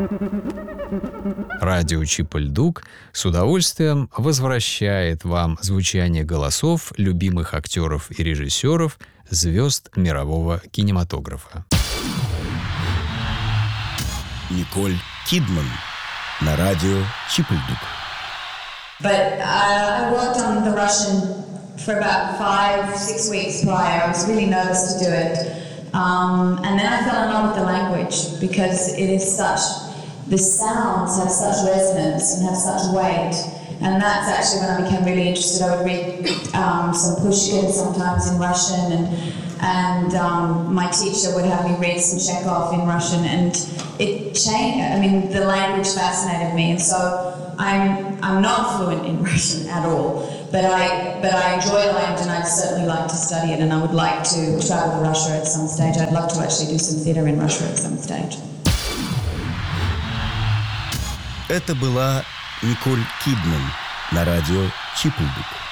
Радио Чип-и-Ль-Дук с удовольствием возвращает вам звучание голосов любимых актеров и режиссеров, звезд мирового кинематографа. Николь Кидман на радио Чип-и-Ль-Дук. But I worked on the Russian for about 5-6 weeks prior. I was really nervous to do it. And then I fell in love with the language because it is the sounds have such resonance and have such weight. And that's actually when I became really interested. I would read some Pushkin sometimes in Russian, and my teacher would have me read some Chekhov in Russian, and it changed. I mean, the language fascinated me, and so I'm not fluent in Russian at all, but I enjoy the language, and I'd certainly like to study it, and I would like to travel to Russia at some stage. I'd love to actually do some theatre in Russia at some stage. Это была Николь Кидман на радио Чип-и-Ль-Дук.